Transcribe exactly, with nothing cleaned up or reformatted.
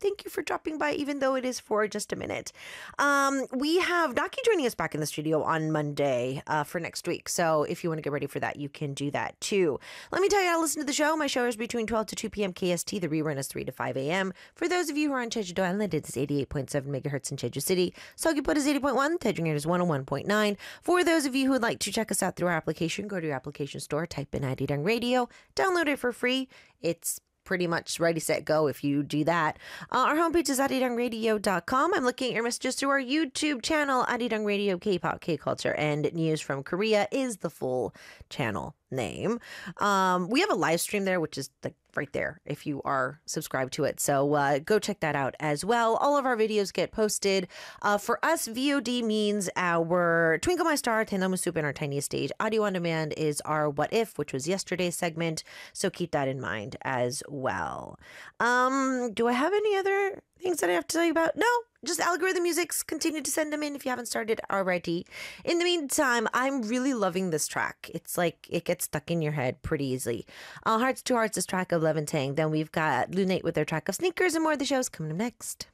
thank you for dropping by, even though it is for just a minute. Um, we have Naki joining us back in the studio on Monday uh, for next week. So if you want to get ready for that, you can do that too. Let me tell you how to listen to the show. My show is between twelve to two p.m. K S T. The rerun is three to five a.m. For those of you who are on Jeju-do Island, it is eighty-eight point seven megahertz in Jeju City. Sogiput is eighty point one. Tejungir is one oh one point nine. For those of you who would like to check us out through our application, go to your application store, type in Arirang Radio, download it for free. It's pretty much ready, set, go if you do that. Uh, our homepage is arirang radio dot com. I'm looking at your messages through our YouTube channel, Arirang Radio, K-pop, K-culture, and News from Korea is the full channel name. Um, we have a live stream there, which is like right there if you are subscribed to it. So uh, go check that out as well. All of our videos get posted. Uh, for us, V O D means our Twinkle My Star, Tennomu Soup, and our Tiniest Stage. Audio on demand is our What If, which was yesterday's segment. So keep that in mind as well. Um, do I have any other things that I have to tell you about? No. Just algorithm musics. Continue to send them in if you haven't started already. In the meantime, I'm really loving this track. It's like it gets stuck in your head pretty easily. Uh, Hearts to Hearts is track of Levantang. Then we've got Lunate with their track of Sneakers, and more of the shows coming up next.